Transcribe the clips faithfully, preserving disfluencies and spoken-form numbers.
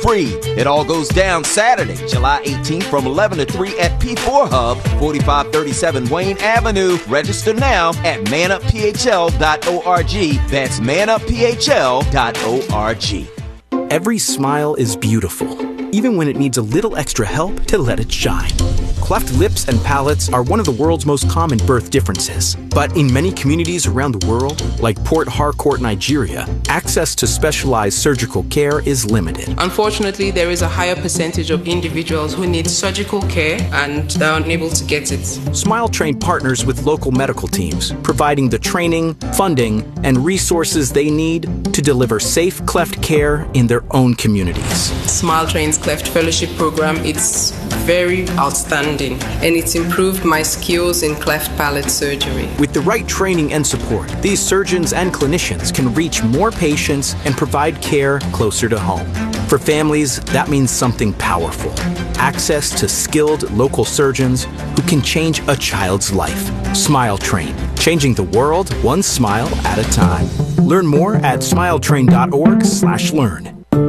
free. It all goes down Saturday, July eighteenth from eleven to three at P four Hub, forty-five thirty-seven Wayne Avenue. Register now at man up p h l dot org. That's man up p h l dot org. Every smile is beautiful, even when it needs a little extra help to let it shine. Cleft lips and palates are one of the world's most common birth differences. But in many communities around the world, like Port Harcourt, Nigeria, access to specialized surgical care is limited. Unfortunately, there is a higher percentage of individuals who need surgical care and they're unable to get it. Smile Train partners with local medical teams, providing the training, funding, and resources they need to deliver safe cleft care in their own communities. Smile Train's Cleft Fellowship Program, it's very outstanding, and it's improved my skills in cleft palate surgery. With the right training and support, these surgeons and clinicians can reach more patients and provide care closer to home. For families, that means something powerful. Access to skilled local surgeons who can change a child's life. Smile Train, changing the world one smile at a time. Learn more at smiletrain.org slash learn.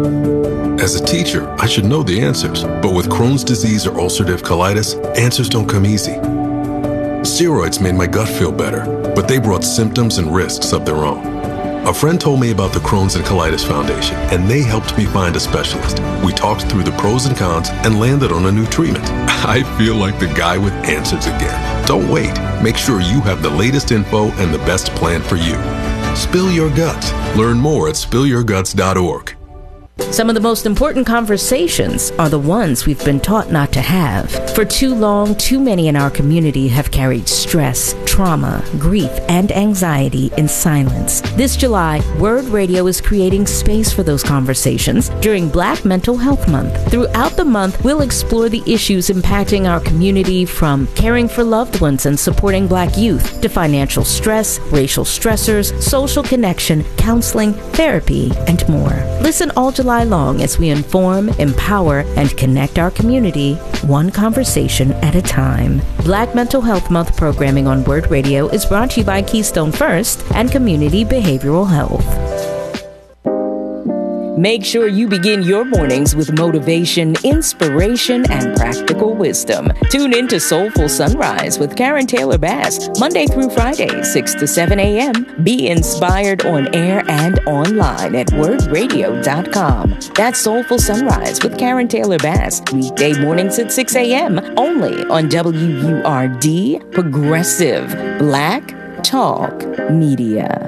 As a teacher, I should know the answers, but with Crohn's disease or ulcerative colitis, answers don't come easy. Steroids made my gut feel better, but they brought symptoms and risks of their own. A friend told me about the Crohn's and Colitis Foundation, and they helped me find a specialist. We talked through the pros and cons and landed on a new treatment. I feel like the guy with answers again. Don't wait. Make sure you have the latest info and the best plan for you. Spill your guts. Learn more at spill your guts dot org. Some of the most important conversations are the ones we've been taught not to have. For too long, too many in our community have carried stress, trauma, grief, and anxiety in silence. This July, Word Radio is creating space for those conversations during Black Mental Health Month. Throughout the month, we'll explore the issues impacting our community, from caring for loved ones and supporting Black youth to financial stress, racial stressors, social connection, counseling, therapy, and more. Listen all July long as we inform, empower, and connect our community, one conversation at a time. Black Mental Health Month programming on Word Radio is brought to you by Keystone First and Community Behavioral Health. Make sure you begin your mornings with motivation, inspiration, and practical wisdom. Tune in to Soulful Sunrise with Karen Taylor Bass, Monday through Friday, six to seven a.m. Be inspired on air and online at word radio dot com. That's Soulful Sunrise with Karen Taylor Bass, weekday mornings at six a.m. only on W U R D, Progressive Black Talk Media.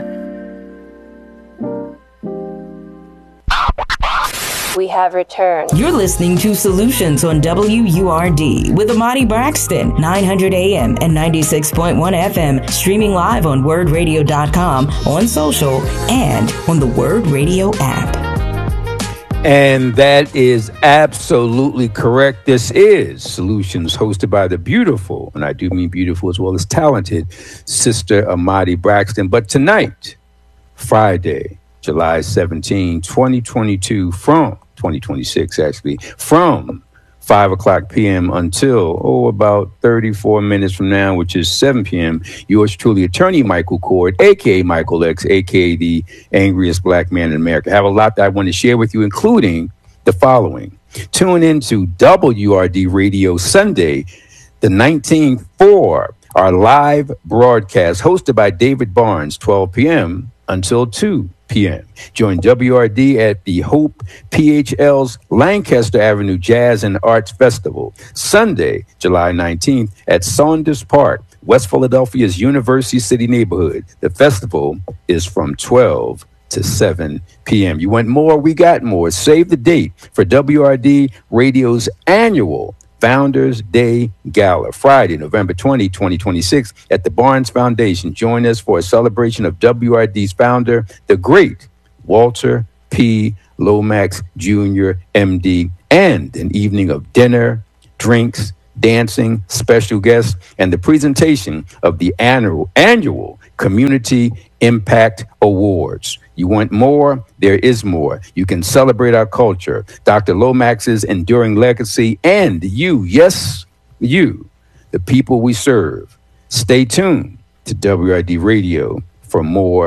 We have returned. You're listening to Solutions on W U R D with Amadi Braxton, nine hundred A M and ninety-six point one F M, streaming live on word radio dot com, on social, and on the Word Radio app. And that is absolutely correct. This is Solutions, hosted by the beautiful, and I do mean beautiful as well as talented, Sister Amadi Braxton. But tonight, Friday, July seventeenth, twenty twenty-two, from twenty twenty-six, actually, from five o'clock p.m. until, oh, about thirty-four minutes from now, which is seven p.m., yours truly, Attorney Michael Cord, a k a. Michael X, a k a the angriest black man in America. I have a lot that I want to share with you, including the following. Tune in to W R D Radio Sunday, the nineteenth, for our live broadcast, hosted by David Barnes, twelve p.m. until two p.m. Join W R D at the Hope P H L's Lancaster Avenue Jazz and Arts Festival, Sunday, July nineteenth at Saunders Park, West Philadelphia's University City neighborhood. The festival is from twelve to seven p.m. You want more? We got more. Save the date for W R D Radio's annual Founders Day Gala, Friday, November twentieth, twenty twenty-six, at the Barnes Foundation. Join us for a celebration of W R D's founder, the great Walter P. Lomax Junior, M D, and an evening of dinner, drinks, dancing, special guests, and the presentation of the annual, annual Community Impact Awards. You want more? There is more. You can celebrate our culture, Doctor Lomax's enduring legacy, and you, yes, you, the people we serve. Stay tuned to W R D Radio for more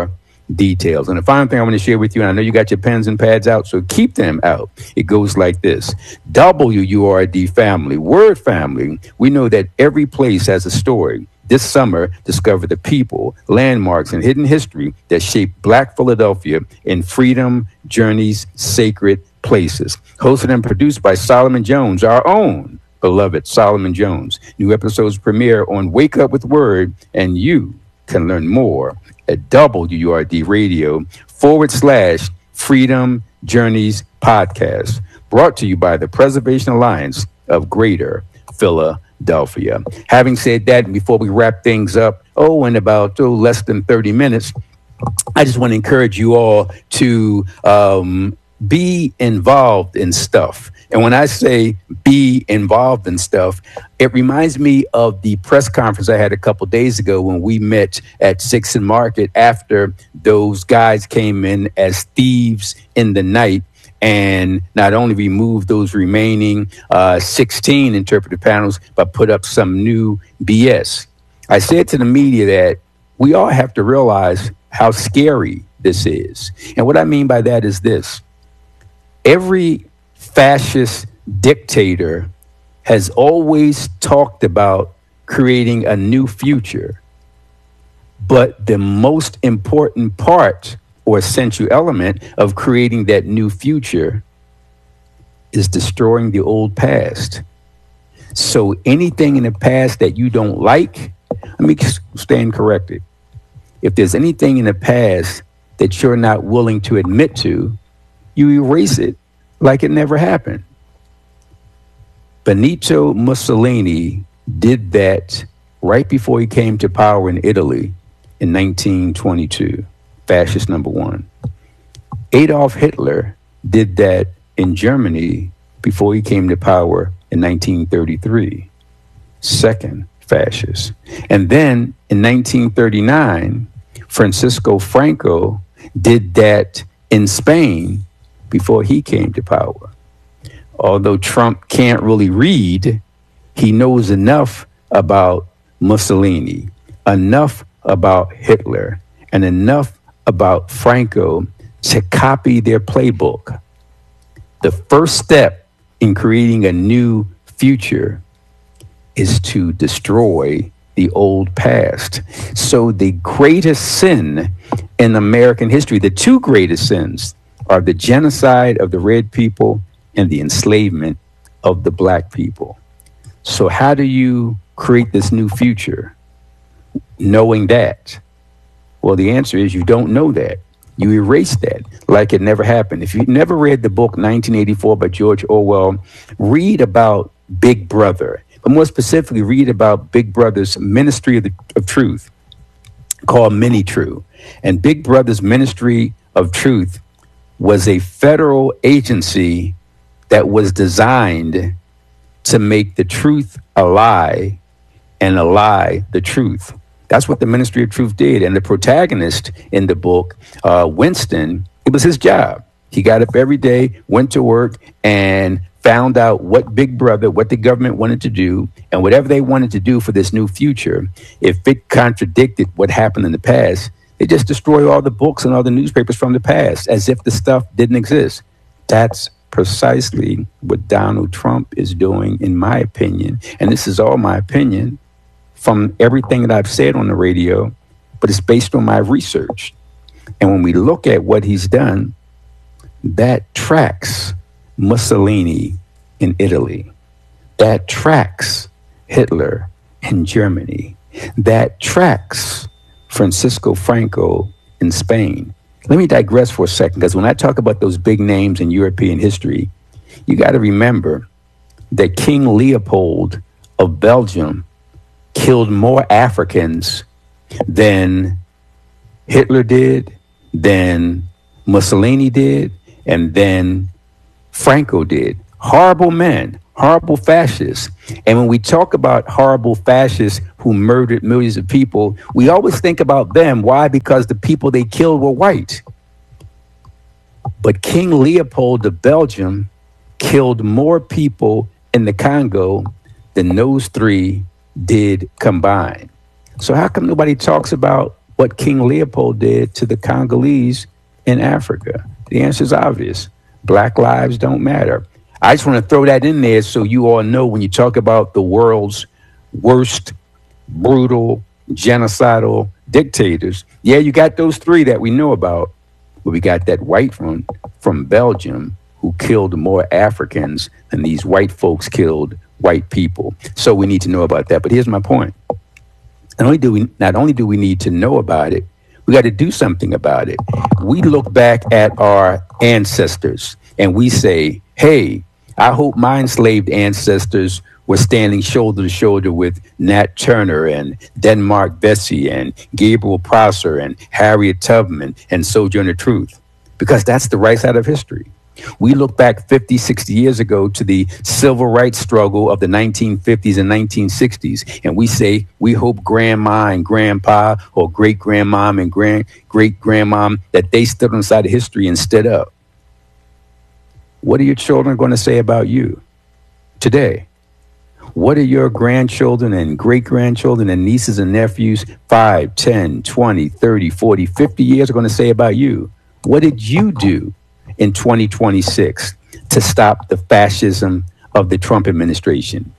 details. And the final thing I want to share with you, and I know you got your pens and pads out, so keep them out. It goes like this. W U R D family, word family. We know that every place has a story. This summer, discover the people, landmarks, and hidden history that shaped Black Philadelphia in Freedom Journeys Sacred Places. Hosted and produced by Solomon Jones, our own beloved Solomon Jones. New episodes premiere on Wake Up with Word, and you can learn more at W U R D radio forward slash Freedom Journeys Podcast. Brought to you by the Preservation Alliance of Greater Philadelphia. Having said that, and before we wrap things up, oh, in about oh, less than thirty minutes, I just want to encourage you all to um, be involved in stuff. And when I say be involved in stuff, it reminds me of the press conference I had a couple days ago when we met at Sixth and Market after those guys came in as thieves in the night and not only removed those remaining uh, sixteen interpretive panels, but put up some new B S. I said to the media that we all have to realize how scary this is. And what I mean by that is this. Every fascist dictator has always talked about creating a new future. But the most important part or essential element of creating that new future is destroying the old past. So anything in the past that you don't like, let me stand corrected. If there's anything in the past that you're not willing to admit to, you erase it like it never happened. Benito Mussolini did that right before he came to power in Italy in nineteen twenty-two, fascist number one. Adolf Hitler did that in Germany before he came to power in nineteen thirty-three, second fascist. And then in nineteen thirty-nine, Francisco Franco did that in Spain before he came to power. Although Trump can't really read, he knows enough about Mussolini, enough about Hitler, and enough about Franco to copy their playbook. The first step in creating a new future is to destroy the old past. So the greatest sin in American history, the two greatest sins, are the genocide of the red people and the enslavement of the black people. So how do you create this new future knowing that? Well, the answer is you don't know that. You erase that like it never happened. If you've never read the book nineteen eighty-four by George Orwell, read about Big Brother, but more specifically, read about Big Brother's Ministry of, the, of Truth, called Mini-True. And Big Brother's Ministry of Truth was a federal agency that was designed to make the truth a lie and a lie the truth. That's what the Ministry of Truth did. And the protagonist in the book, uh, Winston, it was his job. He got up every day, went to work, and found out what Big Brother, what the government wanted to do, and whatever they wanted to do for this new future, if it contradicted what happened in the past, they just destroy all the books and all the newspapers from the past as if the stuff didn't exist. That's precisely what Donald Trump is doing, in my opinion. And this is all my opinion from everything that I've said on the radio, but it's based on my research. And when we look at what he's done, that tracks Mussolini in Italy. That tracks Hitler in Germany. That tracks Francisco Franco in Spain. Let me digress for a second, because when I talk about those big names in European history, you got to remember that King Leopold of Belgium killed more Africans than Hitler did, than Mussolini did, and then Franco did. Horrible men, horrible fascists. And when we talk about horrible fascists who murdered millions of people, we always think about them. Why? Because the people they killed were white. But King Leopold of Belgium killed more people in the Congo than those three did combined. So how come nobody talks about what King Leopold did to the Congolese in Africa? The answer is obvious. Black lives don't matter. I just want to throw that in there so you all know when you talk about the world's worst, brutal, genocidal dictators, yeah, you got those three that we know about, but we got that white one from Belgium who killed more Africans than these white folks killed white people. So we need to know about that. But here's my point. Not only do we, not only do we need to know about it, we got to do something about it. We look back at our ancestors and we say, hey, I hope my enslaved ancestors were standing shoulder to shoulder with Nat Turner and Denmark Vesey and Gabriel Prosser and Harriet Tubman and Sojourner Truth, because that's the right side of history. We look back fifty, sixty years ago to the civil rights struggle of the nineteen fifties and nineteen sixties, and we say we hope grandma and grandpa or great grandmom and grand great grandmom that they stood on the side of history and stood up. What are your children going to say about you today? What are your grandchildren and great grandchildren and nieces and nephews five, ten, twenty, thirty, forty, fifty years are going to say about you? What did you do in twenty twenty-six to stop the fascism of the Trump administration?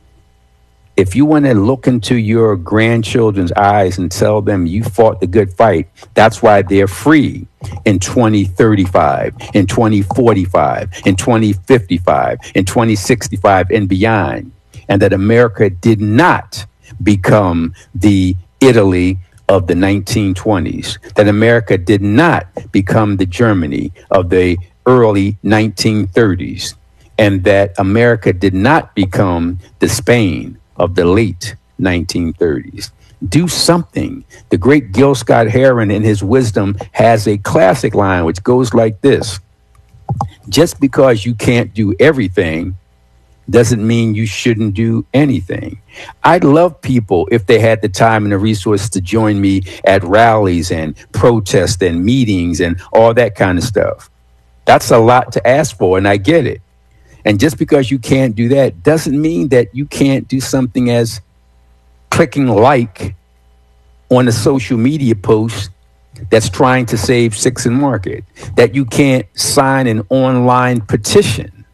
If you want to look into your grandchildren's eyes and tell them you fought the good fight, that's why they're free in twenty thirty-five, in twenty forty-five, in twenty fifty-five, in twenty sixty-five and beyond, and that America did not become the Italy of the nineteen twenties, that America did not become the Germany of the early nineteen thirties, and that America did not become the Spain of the late nineteen thirties. Do something. The great Gil Scott-Heron, in his wisdom, has a classic line which goes like this: just because you can't do everything doesn't mean you shouldn't do anything. I'd love people, if they had the time and the resources, to join me at rallies and protests and meetings and all that kind of stuff. That's a lot to ask for, and I get it. And just because you can't do that doesn't mean that you can't do something as clicking like on a social media post that's trying to save Six and Market, that you can't sign an online petition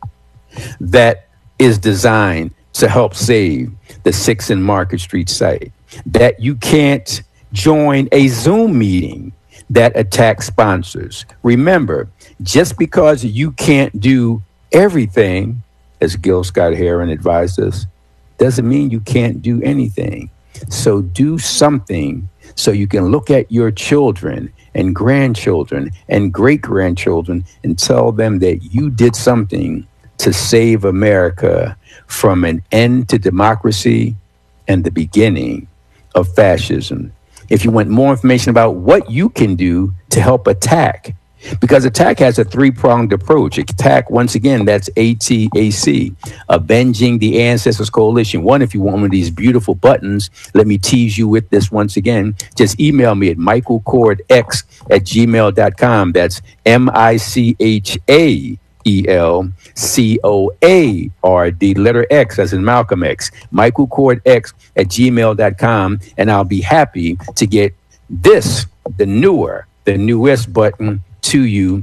that is designed to help save the Six and Market Street site, that you can't join a Zoom meeting that attacks sponsors. Remember, just because you can't do everything, as Gil Scott-Heron advised us, doesn't mean you can't do anything. So do something so you can look at your children and grandchildren and great-grandchildren and tell them that you did something to save America from an end to democracy and the beginning of fascism. If you want more information about what you can do to help attack, because attack has a three-pronged approach. Attack, once again, that's A T A C, Avenging the Ancestors Coalition. One, if you want one of these beautiful buttons, let me tease you with this once again. Just email me at michael cord x at gmail dot com. That's M I C H A E L C O A R D, letter X, as in Malcolm X, michael cord x at gmail dot com, and I'll be happy to get this, the newer, the newest button to you.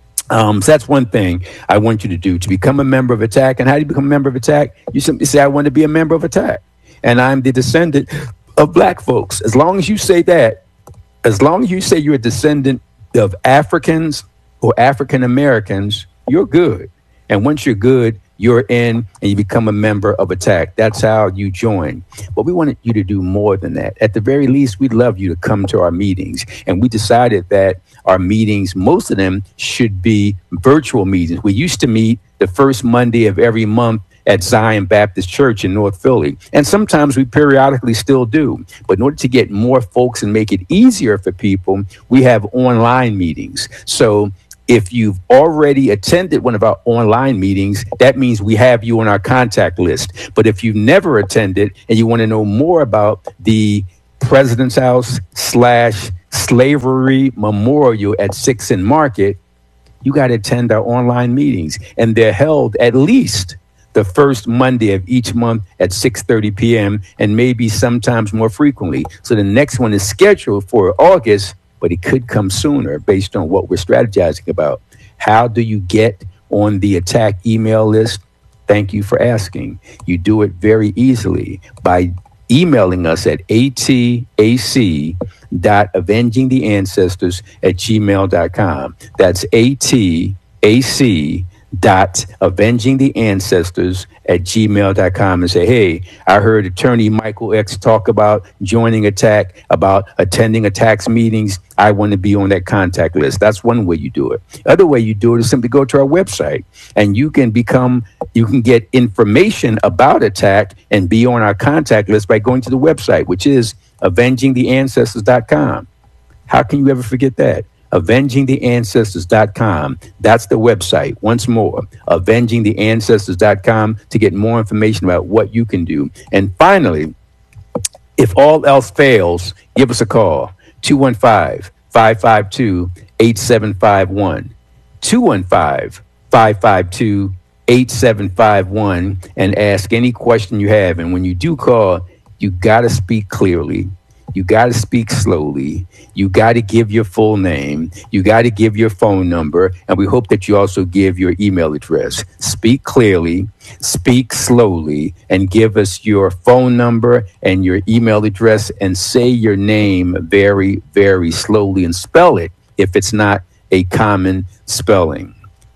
Um, so that's one thing I want you to do, to become a member of Attack. And how do you become a member of Attack? You simply say, I want to be a member of Attack, and I'm the descendant of black folks. As long as you say that, as long as you say you're a descendant of Africans or African Americans, you're good. And once you're good, you're in and you become a member of Attack. That's how you join. But we wanted you to do more than that. At the very least, we'd love you to come to our meetings. And we decided that our meetings, most of them should be virtual meetings. We used to meet the first Monday of every month at Zion Baptist Church in North Philly. And sometimes we periodically still do. But in order to get more folks and make it easier for people, we have online meetings. So if you've already attended one of our online meetings, that means we have you on our contact list. But if you've never attended and you want to know more about the President's House slash Slavery Memorial at Six and Market, you got to attend our online meetings. And they're held at least the first Monday of each month at six thirty p.m. and maybe sometimes more frequently. So the next one is scheduled for August, but it could come sooner based on what we're strategizing about. How do you get on the attack email list? Thank you for asking. You do it very easily by emailing us at atac dot avenging the ancestors at gmail dot com. That's atac dot avenging the ancestors at gmail dot com, and say, hey, I heard attorney Michael X talk about joining attack, about attending attack's meetings. I want to be on that contact list. That's one way you do it. Other way you do it is simply go to our website, and you can become, you can get information about attack and be on our contact list by going to the website, which is avenging the ancestors dot com. How can you ever forget that? avenging the ancestors dot com. That's the website. Once more, avenging the ancestors dot com to get more information about what you can do. And finally, if all else fails, give us a call. two one five, five five two, eight seven five one. two one five, five five two, eight seven five one, and ask any question you have. And when you do call, you got to speak clearly. You got to speak slowly. You got to give your full name. You got to give your phone number. And we hope that you also give your email address. Speak clearly, speak slowly, and give us your phone number and your email address, and say your name very, very slowly, and spell it if it's not a common spelling.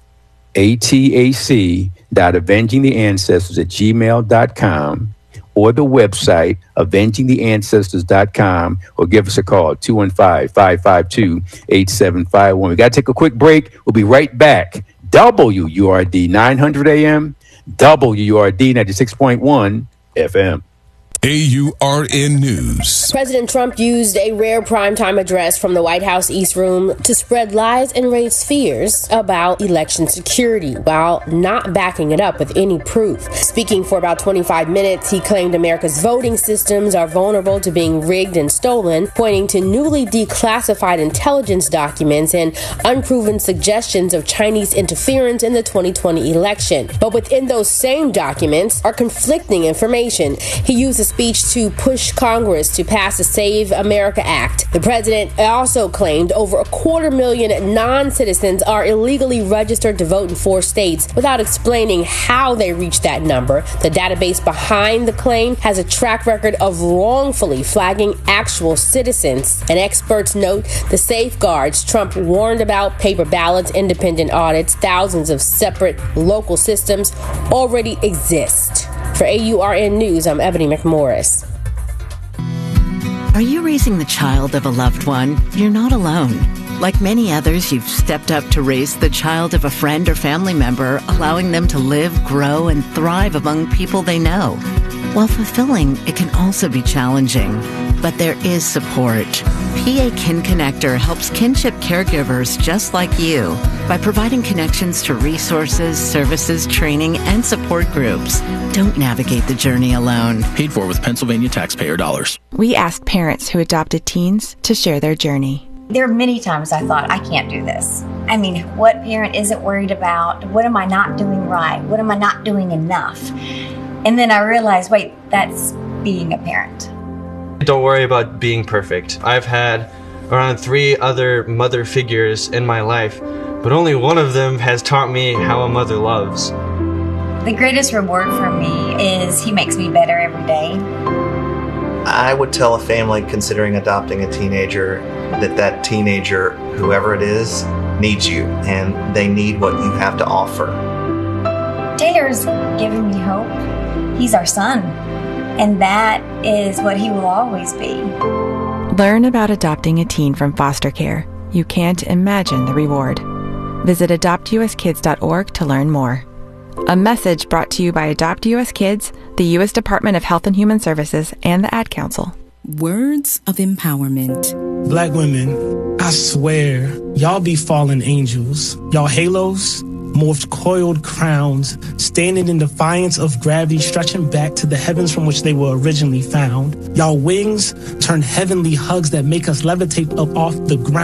atac dot avenging the ancestors at gmail dot com. or the website, avenging the ancestors dot com, or give us a call, two one five, five five two, eight seven five one. We got to take a quick break. We'll be right back. W U R D nine hundred A M, W U R D ninety-six point one F M. A U R N News. President Trump used a rare primetime address from the White House East Room to spread lies and raise fears about election security while not backing it up with any proof. Speaking for about twenty-five minutes, he claimed America's voting systems are vulnerable to being rigged and stolen, pointing to newly declassified intelligence documents and unproven suggestions of Chinese interference in the twenty twenty election. But within those same documents are conflicting information. He used a speech to push Congress to pass the Save America Act. The president also claimed over a quarter million non-citizens are illegally registered to vote in four states without explaining how they reached that number. The database behind the claim has a track record of wrongfully flagging actual citizens. And experts note the safeguards Trump warned about, paper ballots, independent audits, thousands of separate local systems, already exist. For A U R N News, I'm Ebony McMorris. Are you raising the child of a loved one? You're not alone. Like many others, you've stepped up to raise the child of a friend or family member, allowing them to live, grow, and thrive among people they know. While fulfilling, it can also be challenging. But there is support. P A Kin Connector helps kinship caregivers just like you by providing connections to resources, services, training, and support groups. Don't navigate the journey alone. Paid for with Pennsylvania taxpayer dollars. We asked parents who adopted teens to share their journey. There are many times I thought, I can't do this. I mean, what parent isn't worried about? What am I not doing right? What am I not doing enough? And then I realized, wait, that's being a parent. Don't worry about being perfect. I've had around three other mother figures in my life, but only one of them has taught me how a mother loves. The greatest reward for me is he makes me better every day. I would tell a family considering adopting a teenager that that teenager, whoever it is, needs you, and they need what you have to offer. Taylor's giving me hope. He's our son, and that is what he will always be. Learn about adopting a teen from foster care. You can't imagine the reward. Visit adopt u s kids dot org to learn more. A message brought to you by Adopt U S Kids, the U S Department of Health and Human Services, and the Ad Council. Words of empowerment. Black women, I swear, y'all be fallen angels. Y'all halos, morphed coiled crowns, standing in defiance of gravity, stretching back to the heavens from which they were originally found. Y'all wings turn heavenly hugs that make us levitate up off the ground.